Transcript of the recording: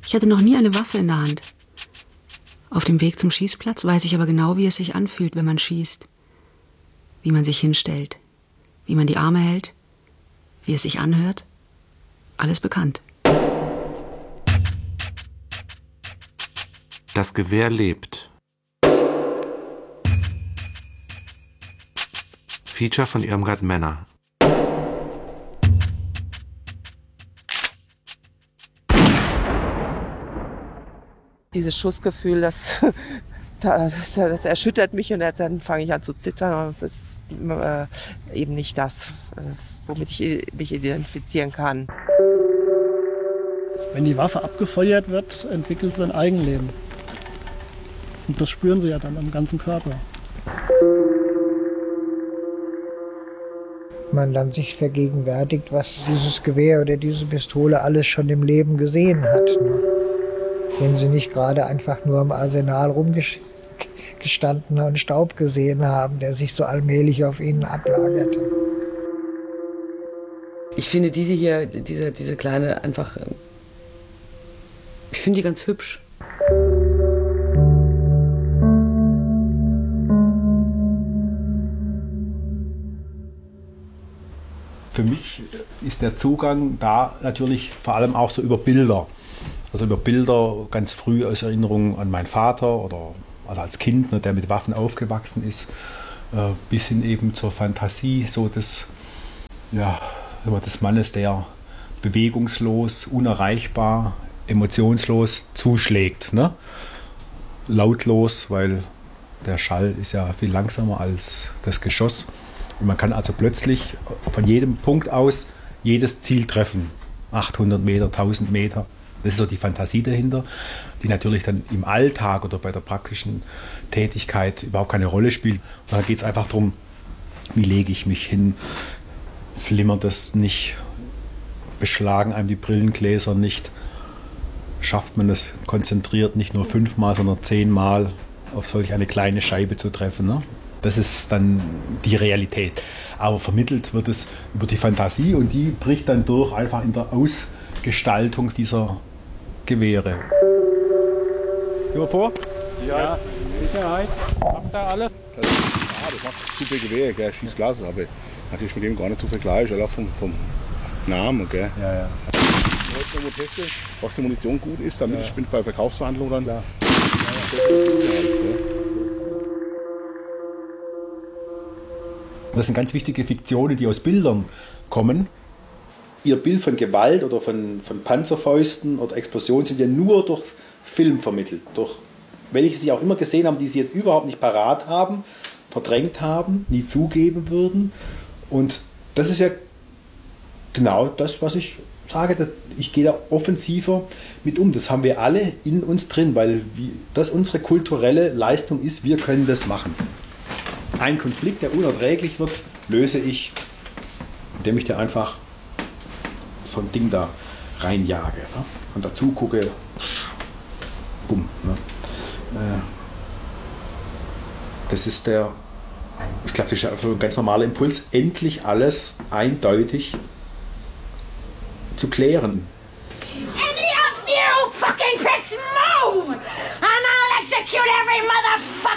Ich hatte noch nie eine Waffe in der Hand. Auf dem Weg zum Schießplatz weiß ich aber genau, wie es sich anfühlt, wenn man schießt. Wie man sich hinstellt, wie man die Arme hält, wie es sich anhört. Alles bekannt. Das Gewehr lebt. Feature von Irmgard Männer. Dieses Schussgefühl, das erschüttert mich und dann fange ich an zu zittern. Und es ist eben nicht das, womit ich mich identifizieren kann. Wenn die Waffe abgefeuert wird, entwickelt sie ein Eigenleben. Und das spüren sie ja dann am ganzen Körper. Man dann sich vergegenwärtigt, was dieses Gewehr oder diese Pistole alles schon im Leben gesehen hat. Ne? Wenn sie nicht gerade einfach nur im Arsenal rumgestanden und Staub gesehen haben, der sich so allmählich auf ihnen ablagerte. Ich finde diese hier, diese kleine einfach, ich finde die ganz hübsch. Für mich ist der Zugang da natürlich vor allem auch so über Bilder. Also über Bilder ganz früh aus Erinnerungen an meinen Vater oder als Kind, ne, der mit Waffen aufgewachsen ist, bis hin eben zur Fantasie so des Mannes, der bewegungslos, unerreichbar, emotionslos zuschlägt. Ne? Lautlos, weil der Schall ist ja viel langsamer als das Geschoss. Und man kann also plötzlich von jedem Punkt aus jedes Ziel treffen. 800 Meter, 1000 Meter. Das ist so die Fantasie dahinter, die natürlich dann im Alltag oder bei der praktischen Tätigkeit überhaupt keine Rolle spielt. Und da geht es einfach darum, wie lege ich mich hin, flimmert es nicht, beschlagen einem die Brillengläser nicht, schafft man es konzentriert nicht nur 5-mal, sondern 10-mal auf solch eine kleine Scheibe zu treffen. Ne? Das ist dann die Realität. Aber vermittelt wird es über die Fantasie und die bricht dann durch einfach in der Ausgestaltung dieser Gewehre. Gehen wir vor? Ja, Sicherheit. Habt ihr alle? Ja, das macht super Gewehr, gell? Schießt klasse, aber natürlich mit dem gar nicht zu vergleichen, oder? Vom Namen. Gell? Ja. Ich wollte nur testen, was die Munition gut ist, damit ich bei Verkaufsverhandlungen dann. Das sind ganz wichtige Fiktionen, die aus Bildern kommen. Ihr Bild von Gewalt oder von Panzerfäusten oder Explosionen sind ja nur durch Film vermittelt. Durch welche Sie auch immer gesehen haben, die Sie jetzt überhaupt nicht parat haben, verdrängt haben, nie zugeben würden. Und das ist ja genau das, was ich sage. Ich gehe da offensiver mit um. Das haben wir alle in uns drin, weil das unsere kulturelle Leistung ist. Wir können das machen. Ein Konflikt, der unerträglich wird, löse ich, indem ich dir einfach so ein Ding da reinjage, ne? Und dazu gucke, bumm. Ne? Das ist ich glaube, das ist einfach ein ganz normaler Impuls, endlich alles eindeutig zu klären. Any of you fucking pricks move! And I'll execute every motherfucker